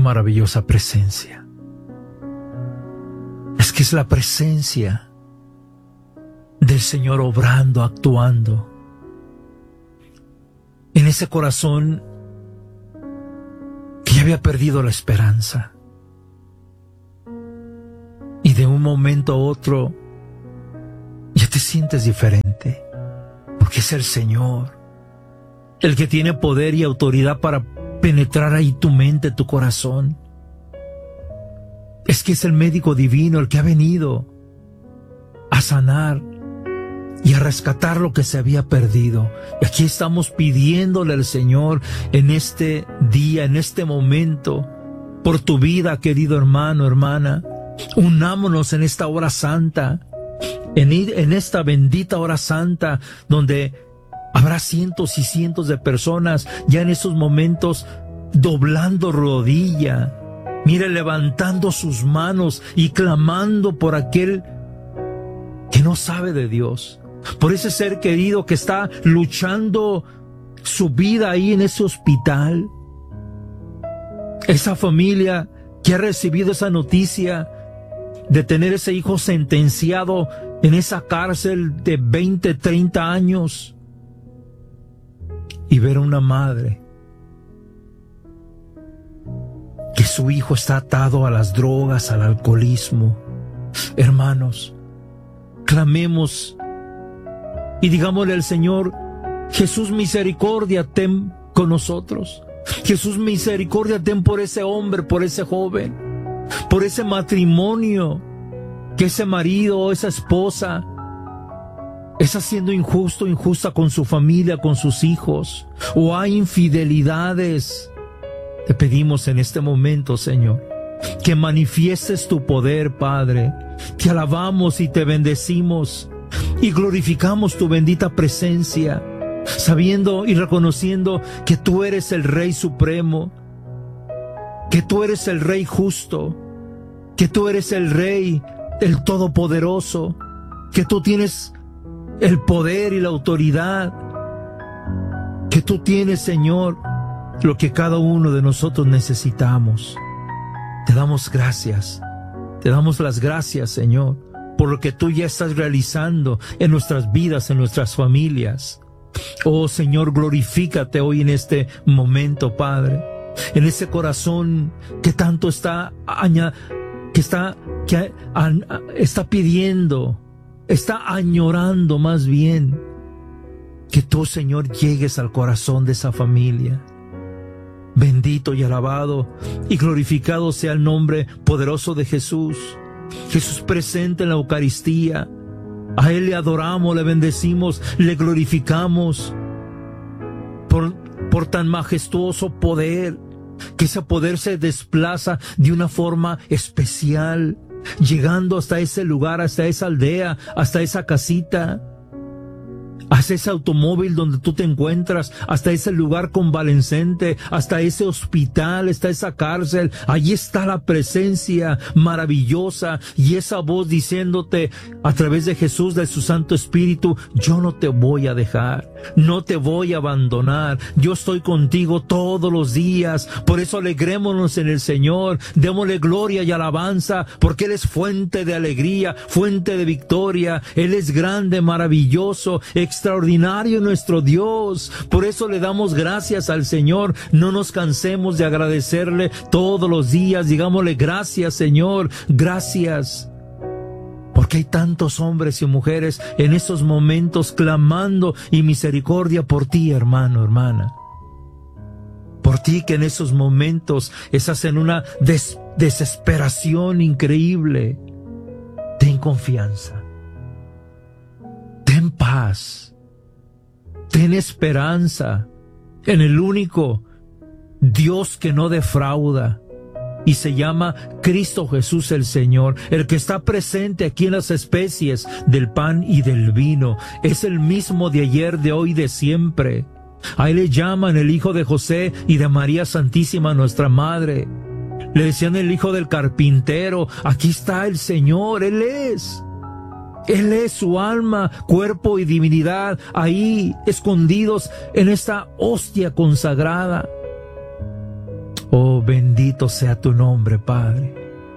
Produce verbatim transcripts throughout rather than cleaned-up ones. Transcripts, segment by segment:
maravillosa presencia. Es que es la presencia del Señor obrando, actuando en ese corazón que ya había perdido la esperanza. Y de un momento a otro ya te sientes diferente, porque es el Señor el que tiene poder y autoridad para penetrar ahí tu mente, tu corazón. Es que es el médico divino el que ha venido a sanar y a rescatar lo que se había perdido. Y aquí estamos pidiéndole al Señor en este día, en este momento, por tu vida, querido hermano, hermana. Unámonos en esta hora santa, en, en esta bendita hora santa, donde habrá cientos y cientos de personas ya en esos momentos doblando rodilla, mire, levantando sus manos y clamando por aquel que no sabe de Dios, por ese ser querido que está luchando su vida ahí en ese hospital, esa familia que ha recibido esa noticia de tener ese hijo sentenciado en esa cárcel de veinte, treinta años, y ver a una madre que su hijo está atado a las drogas, al alcoholismo. Hermanos, clamemos y digámosle al Señor: Jesús, misericordia, ten con nosotros. Jesús, misericordia, ten por ese hombre, por ese joven, por ese matrimonio, que ese marido o esa esposa está siendo injusto, injusta con su familia, con sus hijos, o hay infidelidades. Te pedimos en este momento, Señor, que manifiestes tu poder, Padre. Te alabamos y te bendecimos y glorificamos tu bendita presencia, sabiendo y reconociendo que tú eres el Rey Supremo, que tú eres el Rey justo, que tú eres el Rey, el Todopoderoso, que tú tienes el poder y la autoridad, que tú tienes, Señor, lo que cada uno de nosotros necesitamos. Te damos gracias, te damos las gracias, Señor, por lo que tú ya estás realizando en nuestras vidas, en nuestras familias. Oh, Señor, glorifícate hoy en este momento, Padre, en ese corazón que tanto está aña, que está que a, a, está pidiendo, está añorando más bien que tú, Señor, llegues al corazón de esa familia. Bendito y alabado y glorificado sea el nombre poderoso de Jesús. Jesús presente en la Eucaristía. A Él le adoramos, le bendecimos, le glorificamos por, por tan majestuoso poder, que ese poder se desplaza de una forma especial, llegando hasta ese lugar, hasta esa aldea, hasta esa casita, hasta ese automóvil donde tú te encuentras, hasta ese lugar convalescente, hasta ese hospital, hasta esa cárcel. Allí está la presencia maravillosa y esa voz diciéndote a través de Jesús, de su Santo Espíritu: yo no te voy a dejar, no te voy a abandonar, yo estoy contigo todos los días. Por eso alegrémonos en el Señor, démosle gloria y alabanza, porque Él es fuente de alegría, fuente de victoria. Él es grande, maravilloso, extraordinario nuestro Dios. Por eso le damos gracias al Señor. No nos cansemos de agradecerle todos los días. Digámosle: gracias, Señor, gracias. Porque hay tantos hombres y mujeres en esos momentos clamando y misericordia por ti, hermano, hermana. Por ti que en esos momentos estás en una des- desesperación increíble. Ten confianza. Ten paz, ten esperanza en el único Dios que no defrauda, y se llama Cristo Jesús el Señor, el que está presente aquí en las especies del pan y del vino. Es el mismo de ayer, de hoy, de siempre. A Él le llaman el Hijo de José y de María Santísima, nuestra Madre. Le decían el Hijo del Carpintero. Aquí está el Señor, Él es. Él es su alma, cuerpo y divinidad, ahí escondidos en esta hostia consagrada. Oh, bendito sea tu nombre, Padre.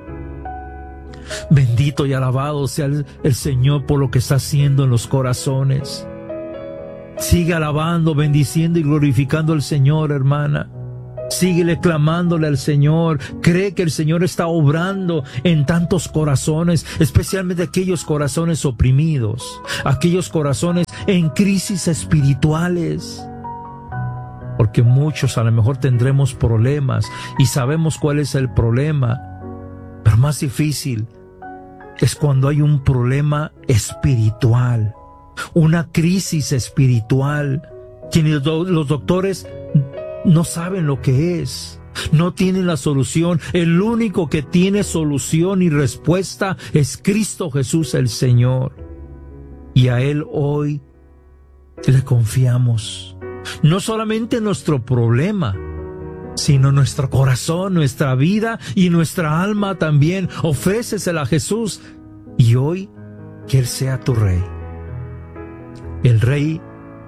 Bendito y alabado sea el, el Señor por lo que está haciendo en los corazones. Sigue alabando, bendiciendo y glorificando al Señor, hermana. Síguele clamándole al Señor. Cree que el Señor está obrando en tantos corazones, especialmente aquellos corazones oprimidos, aquellos corazones en crisis espirituales. Porque muchos a lo mejor tendremos problemas y sabemos cuál es el problema. Pero más difícil es cuando hay un problema espiritual, una crisis espiritual, que los doctores no saben lo que es, no tienen la solución. El único que tiene solución y respuesta es Cristo Jesús el Señor. Y a Él hoy le confiamos. No solamente nuestro problema, sino nuestro corazón, nuestra vida y nuestra alma también. Ofrécesela a Jesús. Y hoy que Él sea tu Rey. El Rey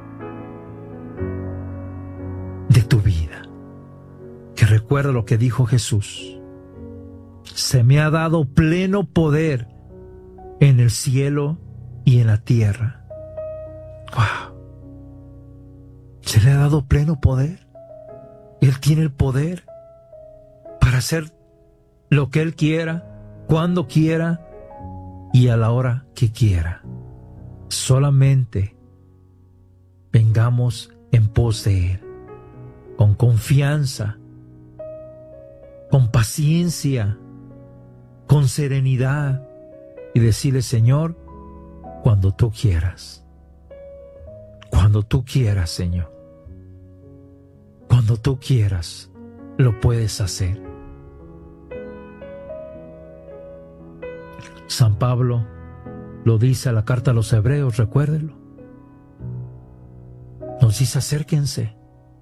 de tu vida. Que recuerda lo que dijo Jesús. Se me ha dado pleno poder en el cielo y en la tierra. ¡Wow! Se le ha dado pleno poder. Él tiene el poder para hacer lo que Él quiera, cuando quiera y a la hora que quiera. Solamente vengamos en pos de Él, con confianza, con paciencia, con serenidad, y decirle: Señor, cuando tú quieras, cuando tú quieras, Señor, cuando tú quieras, lo puedes hacer. San Pablo lo dice a la carta a los Hebreos, recuérdenlo. Nos dice: acérquense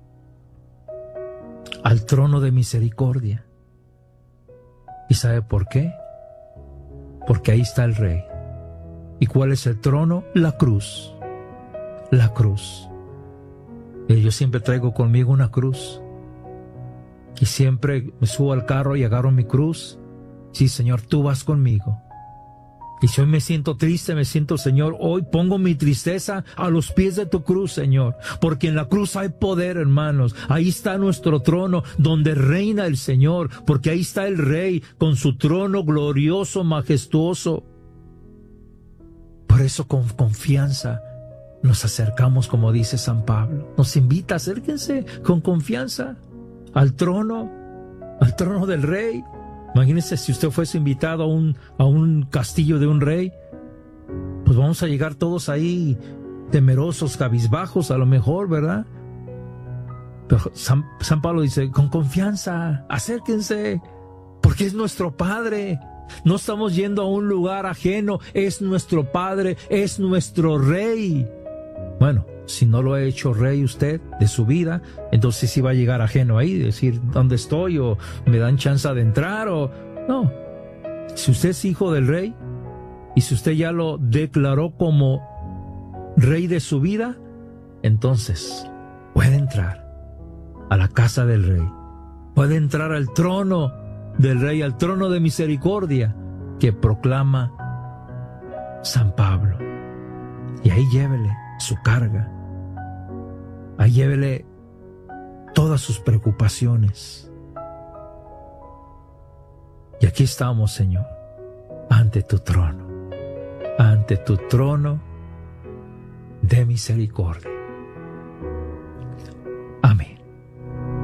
al trono de misericordia. ¿Y sabe por qué? Porque ahí está el Rey. ¿Y cuál es el trono? La cruz. La cruz. Y yo siempre traigo conmigo una cruz. Y siempre me subo al carro y agarro mi cruz. Sí, Señor, tú vas conmigo. Y si hoy me siento triste, me siento, Señor, hoy pongo mi tristeza a los pies de tu cruz, Señor. Porque en la cruz hay poder, hermanos. Ahí está nuestro trono, donde reina el Señor. Porque ahí está el Rey, con su trono glorioso, majestuoso. Por eso, con confianza, nos acercamos, como dice San Pablo. Nos invita: acérquense con confianza al trono, al trono del Rey. Imagínense si usted fuese invitado a un, a un castillo de un rey. Pues vamos a llegar todos ahí temerosos, cabizbajos a lo mejor, ¿verdad? Pero San, San Pablo dice: con confianza, acérquense, porque es nuestro Padre. No estamos yendo a un lugar ajeno, es nuestro Padre, es nuestro Rey. Bueno, si no lo ha hecho Rey usted de su vida, entonces sí va a llegar ajeno ahí, decir: ¿dónde estoy? O me dan chance de entrar, o no. Si usted es hijo del Rey, y si usted ya lo declaró como Rey de su vida, entonces puede entrar a la casa del Rey, puede entrar al trono del Rey, al trono de misericordia que proclama San Pablo. Y ahí llévele su carga, ahí llévele todas sus preocupaciones. Y aquí estamos, Señor, ante tu trono, ante tu trono de misericordia. Amén.